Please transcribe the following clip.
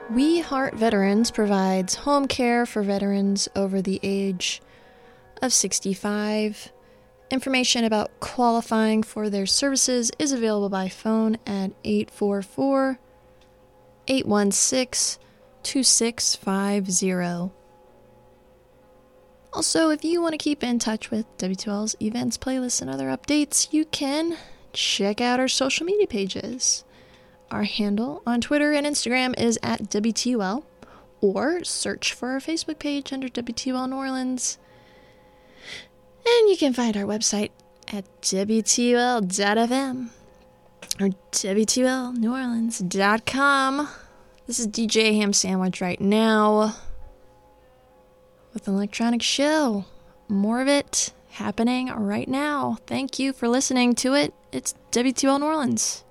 We Heart Veterans provides home care for veterans over the age of 65. Information about qualifying for their services is available by phone at 844-816-2650. Also, if you want to keep in touch with WTOL's events, playlists, and other updates, you can check out our social media pages. Our handle on Twitter and Instagram is at WTOL, or search for our Facebook page under WTOL New Orleans. And you can find our website at WTOL.fm or WTOLNewOrleans.com. This is DJ Ham Sandwich right now with an electronic show. More of it happening right now. Thank you for listening to it. It's WTOL New Orleans.